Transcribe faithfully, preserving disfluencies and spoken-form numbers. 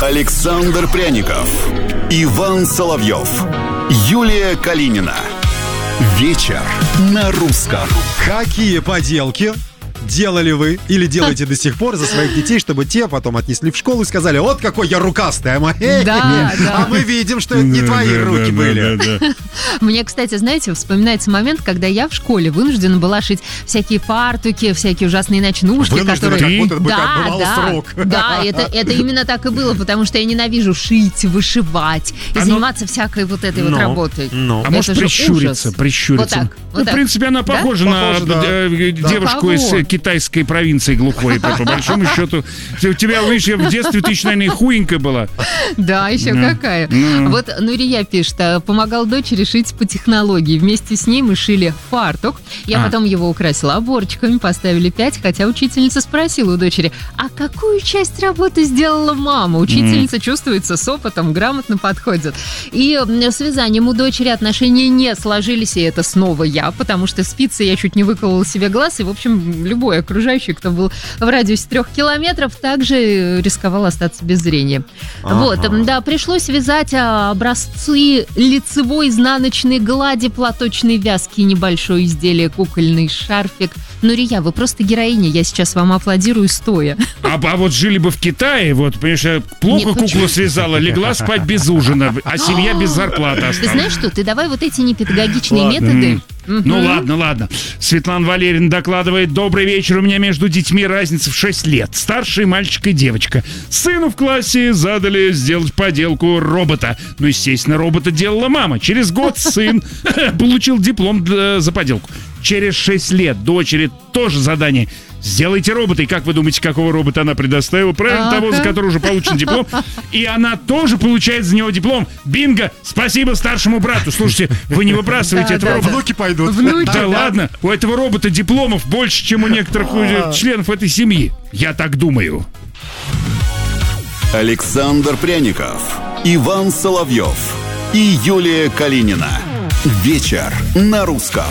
Александр Пряников, Иван Соловьев, Юлия Калинина. Вечер на русском. Какие поделки делали вы или делаете до сих пор за своих детей, чтобы те потом отнесли в школу и сказали: вот какой я рукастый, а мы, да, да. а мы видим, что это не твои руки были. Мне, кстати, знаете, вспоминается момент, когда я в школе вынуждена была шить всякие фартуки, всякие ужасные ночнушки, вынуждена, которые... как будто бы да, бывал да, срок. Да, это, это именно так и было, потому что я ненавижу шить, вышивать и а заниматься ну, всякой вот этой ну, вот работой. Ну. А это может прищуриться, ужас. прищуриться. Вот так, вот ну, так. В принципе, она похожа да? на Похоже, да. э, девушку да. из Кого? китайской провинции глухой, по, по большому счету. У тебя, видишь, я в детстве ты, наверное, и хуенькая была. Да, еще Ну, какая. ну. Вот Нурия пишет: помогал дочери шить по технологии. Вместе с ней мы шили фартук. Я А. потом его украсила оборчиками, поставили пять, хотя учительница спросила у дочери: а какую часть работы сделала мама? Учительница чувствуется с опытом, грамотно подходит. И м, с вязанием у дочери отношения не сложились, и это снова я, потому что спицы я чуть не выколола себе глаз, и, в общем, любой окружающий, кто был в радиусе трех километров, также рисковал остаться без зрения. Ага. Вот, да, пришлось вязать а, образцы лицевой изнаночной глади, платочной вязки, небольшое изделие, кукольный шарфик. Нурия, вы просто героиня, я сейчас вам аплодирую стоя. А, а вот жили бы в Китае, вот, понимаешь, плохо Нет, куклу почему? связала, легла спать без ужина, а семья без зарплаты Ты осталась. знаешь что, ты давай вот эти непедагогичные Ладно. методы. Ну Мгм. ладно, ладно. Светлана Валерьевна докладывает: добрый вечер, у меня между детьми разница в шесть лет. Старший мальчик и девочка. Сыну в классе задали сделать поделку робота. Ну, естественно, робота делала мама. Через год сын получил диплом для- за поделку. Через шесть лет дочери тоже задание: сделайте робота. И как вы думаете, какого робота она предоставила? Правильно, Ага. того, за который уже получен диплом. И она тоже получает за него диплом. Бинго! Спасибо старшему брату. Слушайте, вы не выбрасывайте Да, этого да, робота. Внуки пойдут. Внуки. Да, ладно, у этого робота дипломов больше, чем у некоторых э, членов этой семьи. Я так думаю. Александр Пряников, Иван Соловьев и Юлия Калинина. Вечер на русском.